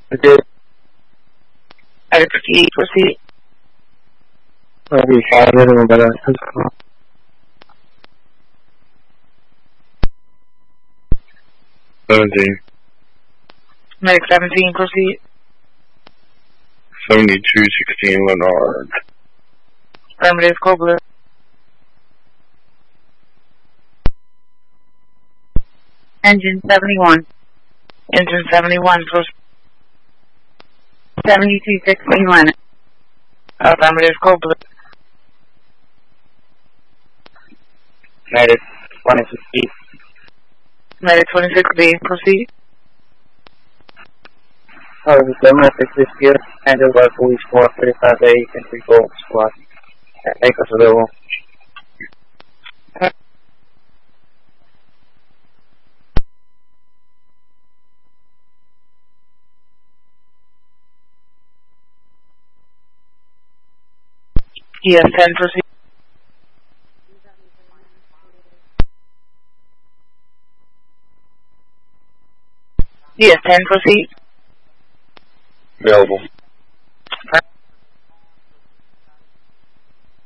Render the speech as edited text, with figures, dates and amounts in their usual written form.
Okay. Medic 58, proceed. I'll be fine in a minute. Medic 17, proceed. 7216 Leonard. Affirmative, Code Blue. Engine 71. Engine 71, proceed. 7216 Leonard. Affirmative, Code Blue. Medic 26B. Medic 26B, proceed. The domestic this year, handled by Police 435A Infantry Gold Squad. Make us available. Yes, 10, proceed. Yes, 10, proceed. Available.